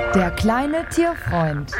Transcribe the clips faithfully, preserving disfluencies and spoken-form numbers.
Der kleine Tierfreund.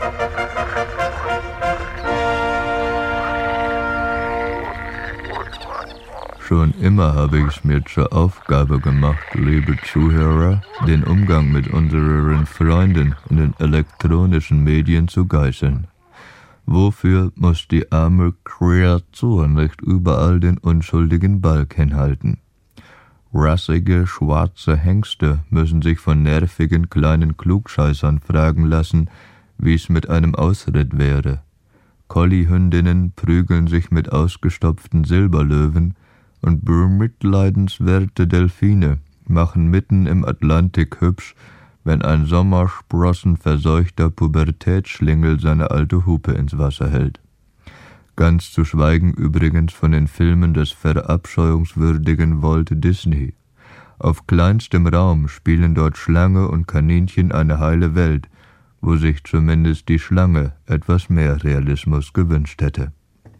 Schon immer habe ich es mir zur Aufgabe gemacht, liebe Zuhörer, den Umgang mit unseren Freunden in den elektronischen Medien zu geißeln. Wofür muss die arme Kreatur nicht überall den unschuldigen Balk hinhalten? Rassige, schwarze Hengste müssen sich von nervigen kleinen Klugscheißern fragen lassen, wie es mit einem Ausritt wäre. Collie-Hündinnen prügeln sich mit ausgestopften Silberlöwen und bemitleidenswerte Delfine machen mitten im Atlantik hübsch, wenn ein sommersprossenverseuchter Pubertätsschlingel seine alte Hupe ins Wasser hält. Ganz zu schweigen übrigens von den Filmen des verabscheuungswürdigen Walt Disney. Auf kleinstem Raum spielen dort Schlange und Kaninchen eine heile Welt, wo sich zumindest die Schlange etwas mehr Realismus gewünscht hätte.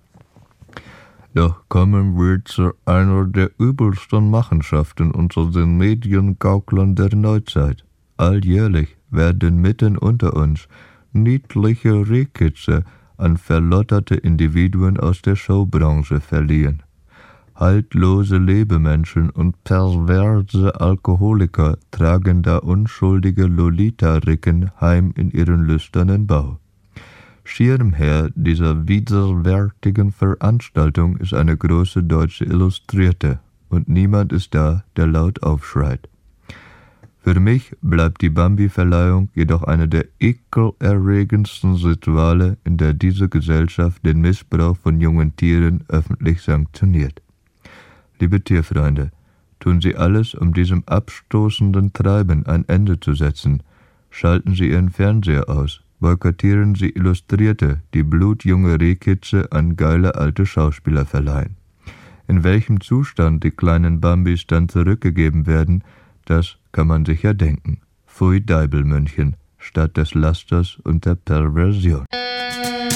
Doch kommen wir zu einer der übelsten Machenschaften unter den Mediengauklern der Neuzeit. Alljährlich werden mitten unter uns niedliche Rehkitze an verlotterte Individuen aus der Showbranche verliehen. Haltlose Lebemenschen und perverse Alkoholiker tragen da unschuldige Lolita-Ricken heim in ihren lüsternen Bau. Schirmherr dieser widerwärtigen Veranstaltung ist eine große deutsche Illustrierte, und niemand ist da, der laut aufschreit. Für mich bleibt die Bambi-Verleihung jedoch eine der ekelerregendsten Rituale, in der diese Gesellschaft den Missbrauch von jungen Tieren öffentlich sanktioniert. Liebe Tierfreunde, tun Sie alles, um diesem abstoßenden Treiben ein Ende zu setzen. Schalten Sie Ihren Fernseher aus. Boykottieren Sie Illustrierte, die blutjunge Rehkitze an geile alte Schauspieler verleihen. In welchem Zustand die kleinen Bambis dann zurückgegeben werden, das kann man sich ja denken. Pfui Deibelmünchen, statt des Lasters und der Perversion.